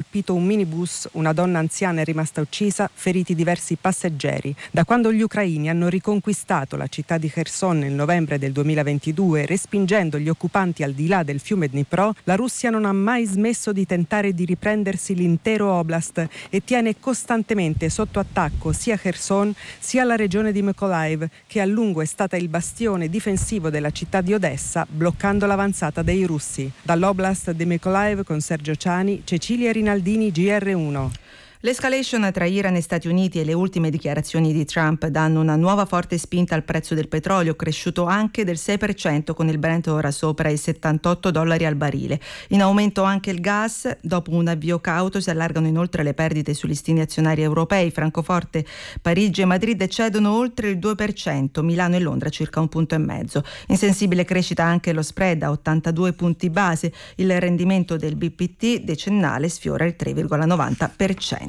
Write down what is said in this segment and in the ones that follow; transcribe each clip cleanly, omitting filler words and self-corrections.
colpito un minibus, una donna anziana è rimasta uccisa, feriti diversi passeggeri. Da quando gli ucraini hanno riconquistato la città di Kherson nel novembre del 2022, respingendo gli occupanti al di là del fiume Dnipro, la Russia non ha mai smesso di tentare di riprendersi l'intero oblast e tiene costantemente sotto attacco sia Kherson sia la regione di Mykolaiv, che a lungo è stata il bastione difensivo della città di Odessa, bloccando l'avanzata dei russi. Dall'oblast di Mykolaiv con Sergio Ciani, Cecilia Rinaldini, GR1. L'escalation tra Iran e Stati Uniti e le ultime dichiarazioni di Trump danno una nuova forte spinta al prezzo del petrolio, cresciuto anche del 6%, con il Brent ora sopra i $78 al barile. In aumento anche il gas. Dopo un avvio cauto si allargano inoltre le perdite sui listini azionari europei. Francoforte, Parigi e Madrid cedono oltre il 2%, Milano e Londra circa 1,5 punti. In sensibile crescita anche lo spread a 82 punti base. Il rendimento del BPT decennale sfiora il 3,90%.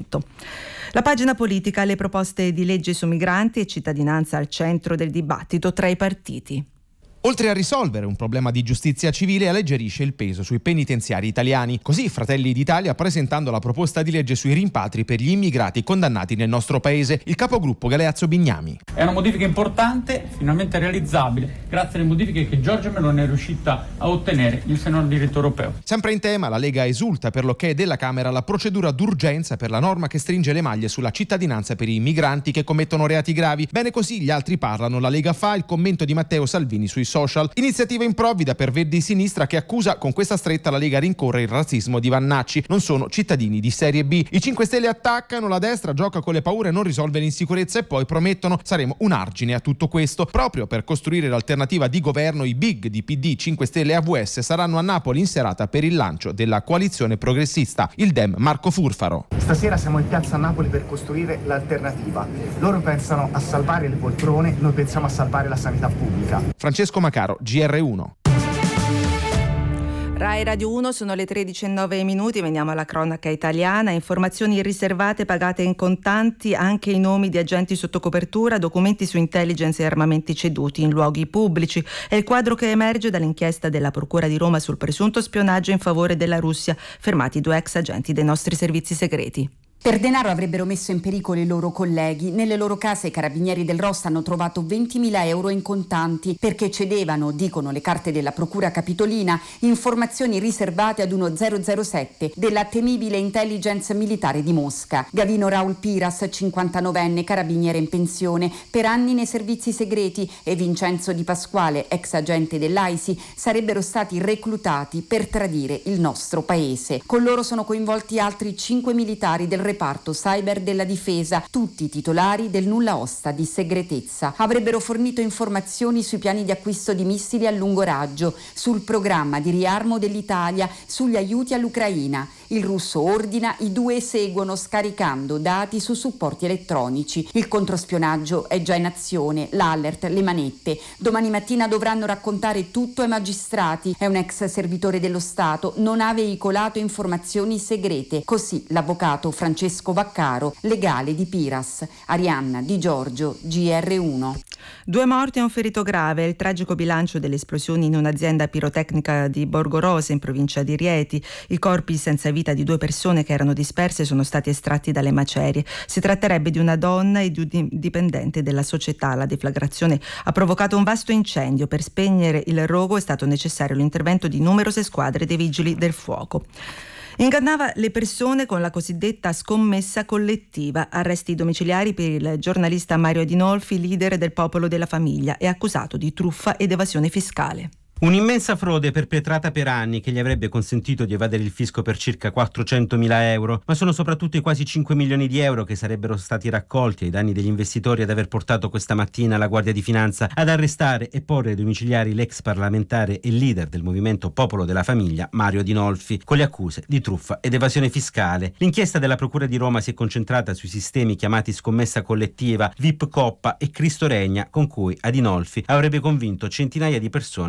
La pagina politica, le proposte di legge su migranti e cittadinanza al centro del dibattito tra i partiti. Oltre a risolvere un problema di giustizia civile, alleggerisce il peso sui penitenziari italiani. Così Fratelli d'Italia presentando la proposta di legge sui rimpatri per gli immigrati condannati nel nostro paese. Il capogruppo Galeazzo Bignami. È una modifica importante, finalmente realizzabile, grazie alle modifiche che Giorgia Meloni è riuscita a ottenere in seno al diritto europeo. Sempre in tema, la Lega esulta per l'ok della Camera alla procedura d'urgenza per la norma che stringe le maglie sulla cittadinanza per i migranti che commettono reati gravi. Bene così, gli altri parlano, la Lega fa, il commento di Matteo Salvini sui social. Iniziativa improvvida per Verdi e Sinistra che accusa con questa stretta la Lega rincorre il razzismo di Vannacci. Non sono cittadini di serie B. I 5 Stelle attaccano, la destra gioca con le paure e non risolve l'insicurezza e poi promettono saremo un argine a tutto questo. Proprio per costruire l'alternativa di governo i big di PD, 5 Stelle e AVS saranno a Napoli in serata per il lancio della coalizione progressista. Il Dem Marco Furfaro. Stasera siamo in piazza a Napoli per costruire l'alternativa. Loro pensano a salvare le poltrone, noi pensiamo a salvare la sanità pubblica. Francesco Macaro, GR1. Rai Radio 1, sono le 13:09, veniamo alla cronaca italiana. Informazioni riservate pagate in contanti, anche i nomi di agenti sotto copertura, documenti su intelligence e armamenti ceduti in luoghi pubblici. È il quadro che emerge dall'inchiesta della Procura di Roma sul presunto spionaggio in favore della Russia, fermati 2 ex agenti dei nostri servizi segreti. Per denaro avrebbero messo in pericolo i loro colleghi. Nelle loro case i carabinieri del ROS hanno trovato 20.000 euro in contanti perché cedevano, dicono le carte della Procura Capitolina, informazioni riservate ad uno 007 della temibile intelligence militare di Mosca. Gavino Raul Piras, 59enne, carabiniere in pensione, per anni nei servizi segreti, e Vincenzo Di Pasquale, ex agente dell'AISI, sarebbero stati reclutati per tradire il nostro paese. Con loro sono coinvolti altri 5 militari del reparto cyber della difesa, tutti titolari del nulla osta di segretezza. Avrebbero fornito informazioni sui piani di acquisto di missili a lungo raggio, sul programma di riarmo dell'Italia, sugli aiuti all'Ucraina. Il russo ordina, i due eseguono scaricando dati su supporti elettronici. Il controspionaggio è già in azione, l'alert, le manette. Domani mattina dovranno raccontare tutto ai magistrati. È un ex servitore dello Stato, non ha veicolato informazioni segrete. Così l'avvocato Francesco Vaccaro, legale di Piras. Arianna Di Giorgio, GR1. 2 morti e un ferito grave, il tragico bilancio delle esplosioni in un'azienda pirotecnica di Borgorosa in provincia di Rieti. I corpi senza vita di 2 persone che erano disperse sono stati estratti dalle macerie. Si tratterebbe di una donna e di un dipendente della società. La deflagrazione ha provocato un vasto incendio. Per spegnere il rogo è stato necessario l'intervento di numerose squadre dei vigili del fuoco. Ingannava le persone con la cosiddetta scommessa collettiva. Arresti domiciliari per il giornalista Mario Adinolfi, leader del Popolo della Famiglia, e accusato di truffa ed evasione fiscale. Un'immensa frode perpetrata per anni che gli avrebbe consentito di evadere il fisco per circa 400.000 euro, ma sono soprattutto i quasi 5 milioni di euro che sarebbero stati raccolti ai danni degli investitori ad aver portato questa mattina la Guardia di Finanza ad arrestare e porre ai domiciliari l'ex parlamentare e leader del movimento Popolo della Famiglia Mario Adinolfi, con le accuse di truffa ed evasione fiscale. L'inchiesta della Procura di Roma si è concentrata sui sistemi chiamati scommessa collettiva, VIP Coppa e Cristo Regna, con cui Adinolfi avrebbe convinto centinaia di persone a versare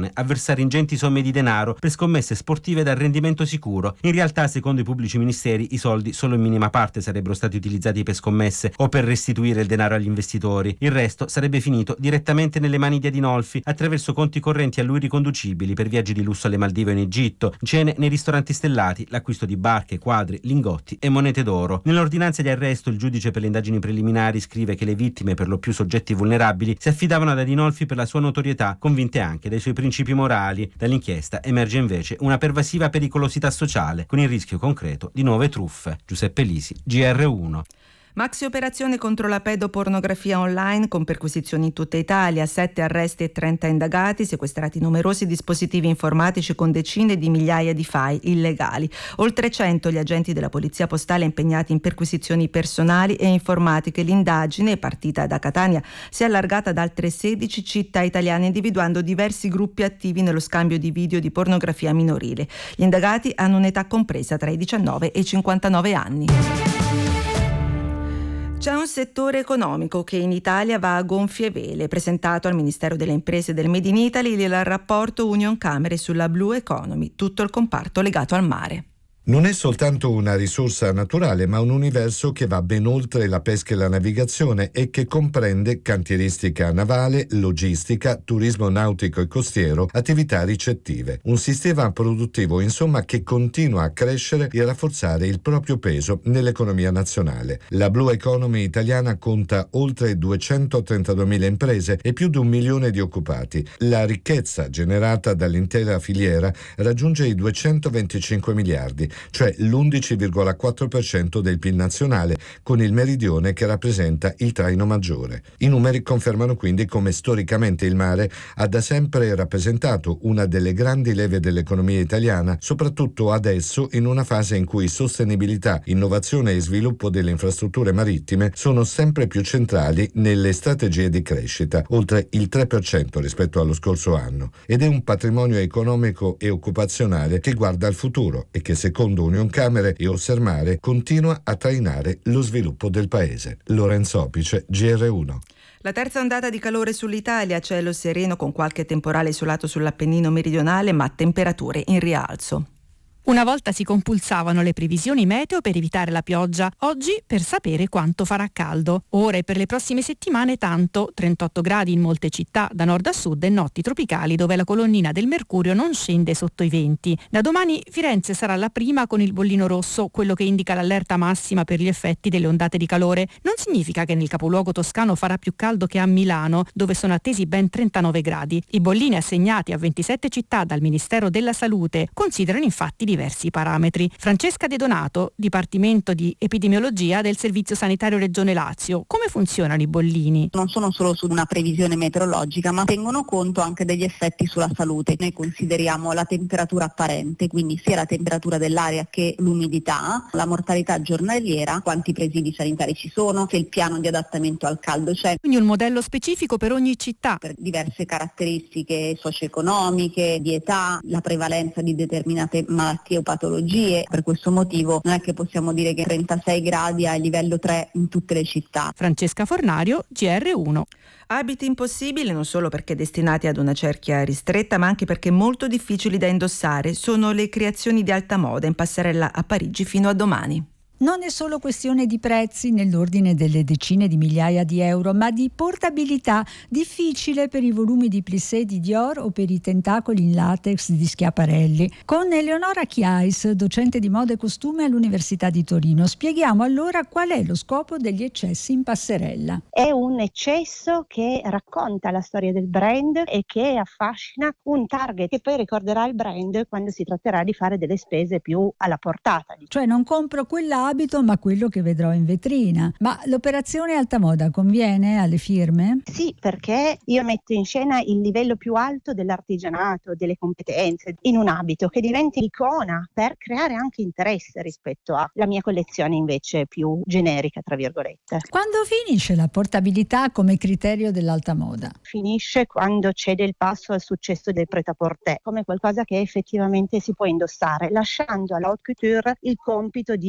versare ingenti somme di denaro per scommesse sportive dal rendimento sicuro. In realtà, secondo i pubblici ministeri, i soldi solo in minima parte sarebbero stati utilizzati per scommesse o per restituire il denaro agli investitori. Il resto sarebbe finito direttamente nelle mani di Adinolfi attraverso conti correnti a lui riconducibili per viaggi di lusso alle Maldive o in Egitto, cene nei ristoranti stellati, l'acquisto di barche, quadri, lingotti e monete d'oro. Nell'ordinanza di arresto il giudice per le indagini preliminari scrive che le vittime, per lo più soggetti vulnerabili, si affidavano ad Adinolfi per la sua notorietà, convinte anche dai suoi principi morali. Dall'inchiesta emerge invece una pervasiva pericolosità sociale, con il rischio concreto di nuove truffe. Giuseppe Lisi, GR1. Maxi operazione contro la pedopornografia online con perquisizioni in tutta Italia, 7 arresti e 30 indagati, sequestrati numerosi dispositivi informatici con decine di migliaia di file illegali. Oltre 100 gli agenti della Polizia Postale impegnati in perquisizioni personali e informatiche. L'indagine, partita da Catania, si è allargata ad altre 16 città italiane, individuando diversi gruppi attivi nello scambio di video di pornografia minorile. Gli indagati hanno un'età compresa tra i 19 e i 59 anni. C'è un settore economico che in Italia va a gonfie vele. Presentato al Ministero delle Imprese del Made in Italy il rapporto Unioncamere sulla Blue Economy, tutto il comparto legato al mare. Non è soltanto una risorsa naturale, ma un universo che va ben oltre la pesca e la navigazione e che comprende cantieristica navale, logistica, turismo nautico e costiero, attività ricettive. Un sistema produttivo, insomma, che continua a crescere e a rafforzare il proprio peso nell'economia nazionale. La Blue Economy italiana conta oltre 232.000 imprese e più di 1 milione di occupati. La ricchezza generata dall'intera filiera raggiunge i 225 miliardi, cioè l'11,4% del PIL nazionale, con il meridione che rappresenta il traino maggiore. I numeri confermano quindi come storicamente il mare ha da sempre rappresentato una delle grandi leve dell'economia italiana, soprattutto adesso in una fase in cui sostenibilità, innovazione e sviluppo delle infrastrutture marittime sono sempre più centrali nelle strategie di crescita, oltre il 3% rispetto allo scorso anno, ed è un patrimonio economico e occupazionale che guarda al futuro e che secondo Unioncamere e Ossermare continua a trainare lo sviluppo del paese. Lorenzo Opice, GR1. La terza ondata di calore sull'Italia, cielo sereno con qualche temporale isolato sull'Appennino meridionale, ma temperature in rialzo. Una volta si compulsavano le previsioni meteo per evitare la pioggia, oggi per sapere quanto farà caldo. Ora e per le prossime settimane tanto, 38 gradi in molte città da nord a sud e notti tropicali dove la colonnina del mercurio non scende sotto i 20. Da domani Firenze sarà la prima con il bollino rosso, quello che indica l'allerta massima per gli effetti delle ondate di calore. Non significa che nel capoluogo toscano farà più caldo che a Milano, dove sono attesi ben 39 gradi. I bollini assegnati a 27 città dal Ministero della Salute considerano infatti diversi parametri. Francesca De Donato, Dipartimento di Epidemiologia del Servizio Sanitario Regione Lazio. Come funzionano i bollini? Non sono solo su una previsione meteorologica, ma tengono conto anche degli effetti sulla salute. Noi consideriamo la temperatura apparente, quindi sia la temperatura dell'aria che l'umidità, la mortalità giornaliera, quanti presidi sanitari ci sono, se il piano di adattamento al caldo c'è. Quindi un modello specifico per ogni città. Per diverse caratteristiche socio-economiche, di età, la prevalenza di determinate malattie o patologie. Per questo motivo non è che possiamo dire che 36 gradi è livello 3 in tutte le città. Francesca Fornario, GR1. Abiti impossibili non solo perché destinati ad una cerchia ristretta, ma anche perché molto difficili da indossare. Sono le creazioni di alta moda in passerella a Parigi fino a domani. Non è solo questione di prezzi nell'ordine delle decine di migliaia di euro, ma di portabilità, difficile per i volumi di plissé di Dior o per i tentacoli in latex di Schiaparelli. Con Eleonora Chiais, docente di moda e costume all'Università di Torino, spieghiamo allora qual è lo scopo degli eccessi in passerella. È un eccesso che racconta la storia del brand e che affascina un target che poi ricorderà il brand quando si tratterà di fare delle spese più alla portata. Cioè non compro quell'abito ma quello che vedrò in vetrina. Ma l'operazione alta moda conviene alle firme? Sì, perché io metto in scena il livello più alto dell'artigianato, delle competenze, in un abito che diventi icona per creare anche interesse rispetto alla mia collezione invece più generica, tra virgolette. Quando finisce la portabilità come criterio dell'alta moda? Finisce quando cede il passo al successo del prêt-à-porter, come qualcosa che effettivamente si può indossare, lasciando alla haute couture il compito di rappresentare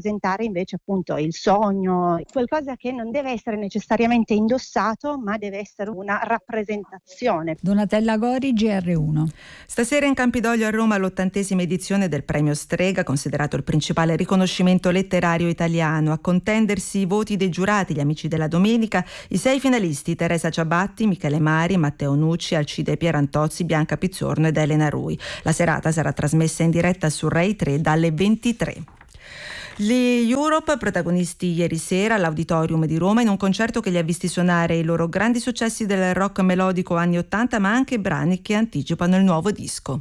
rappresentare invece appunto il sogno, qualcosa che non deve essere necessariamente indossato, ma deve essere una rappresentazione. Donatella Gori, GR1. Stasera in Campidoglio a Roma l'80ª edizione del Premio Strega, considerato il principale riconoscimento letterario italiano. A contendersi i voti dei giurati, gli amici della domenica, i 6 finalisti: Teresa Ciabatti, Michele Mari, Matteo Nucci, Alcide Pierantozzi, Bianca Pizzorno ed Elena Rui. La serata sarà trasmessa in diretta su Rai 3 dalle 23. Gli Europe, protagonisti ieri sera all'Auditorium di Roma in un concerto che li ha visti suonare i loro grandi successi del rock melodico anni 80, ma anche brani che anticipano il nuovo disco.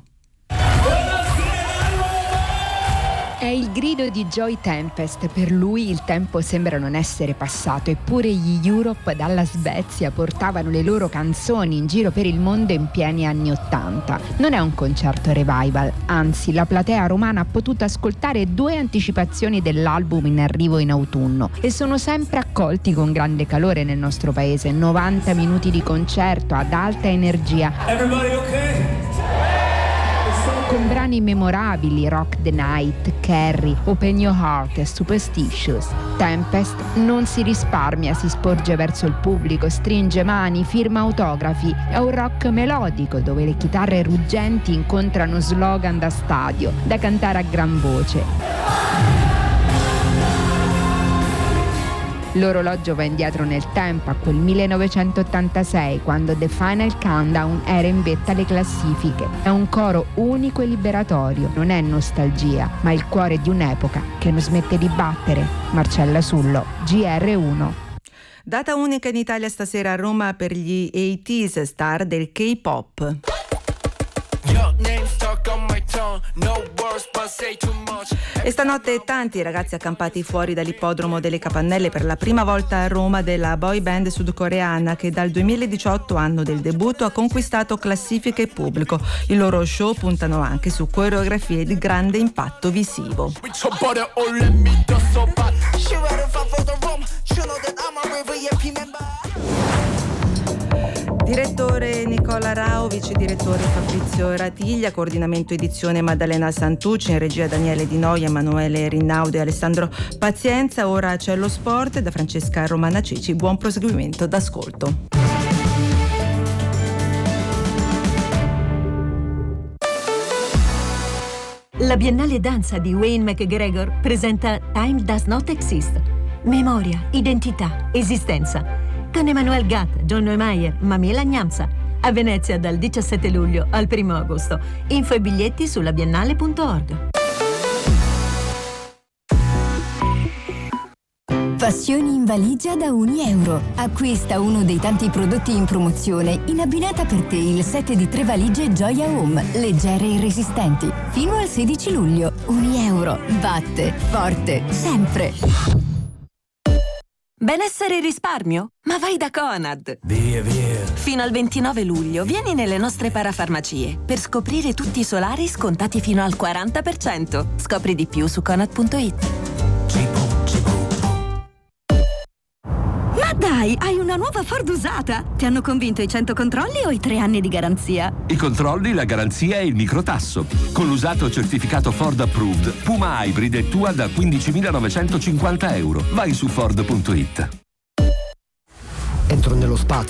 È il grido di Joey Tempest. Per lui il tempo sembra non essere passato, eppure gli Europe dalla Svezia portavano le loro canzoni in giro per il mondo in pieni anni 80. Non è un concerto revival, anzi la platea romana ha potuto ascoltare 2 anticipazioni dell'album in arrivo in autunno e sono sempre accolti con grande calore nel nostro paese. 90 minuti di concerto ad alta energia. Everybody okay? Con brani memorabili: Rock the Night, Carrie, Open Your Heart e Superstitious. Tempest non si risparmia, si sporge verso il pubblico, stringe mani, firma autografi. È un rock melodico dove le chitarre ruggenti incontrano slogan da stadio, da cantare a gran voce. L'orologio va indietro nel tempo a quel 1986, quando The Final Countdown era in vetta alle classifiche. È un coro unico e liberatorio, non è nostalgia, ma il cuore di un'epoca che non smette di battere. Marcella Sullo, GR1. Data unica in Italia stasera a Roma per gli 80s star del K-pop. E stanotte tanti ragazzi accampati fuori dall'ippodromo delle Capannelle per la prima volta a Roma della boy band sudcoreana che dal 2018, anno del debutto, ha conquistato classifiche e pubblico. I loro show puntano anche su coreografie di grande impatto visivo. Direttore Nicola Rao, vice direttore Fabrizio Ratiglia, coordinamento edizione Maddalena Santucci, in regia Daniele Di Noia, Emanuele Rinaudo e Alessandro Pazienza. Ora c'è lo sport da Francesca Romana Ceci. Buon proseguimento d'ascolto. La Biennale Danza di Wayne McGregor presenta Time Does Not Exist. Memoria, identità, esistenza. Con Emanuel Gatt, John Neumeier, Mamela Gnamsa. A Venezia dal 17 luglio al 1 agosto. Info e biglietti sulla biennale.org. Passioni in valigia da €1. Acquista uno dei tanti prodotti in promozione in abbinata per te il set di 3 valigie Gioia Home, leggere e resistenti. Fino al 16 luglio. €1. Batte forte sempre. Benessere e risparmio? Ma vai da Conad! Via, via! Fino al 29 luglio vieni nelle nostre parafarmacie per scoprire tutti i solari scontati fino al 40%. Scopri di più su Conad.it. Ma dai, hai una nuova Ford usata! Ti hanno convinto i 100 controlli o i 3 anni di garanzia? I controlli, la garanzia e il microtasso. Con l'usato certificato Ford Approved, Puma Hybrid è tua da €15.950. Vai su Ford.it. Entro nello spazio.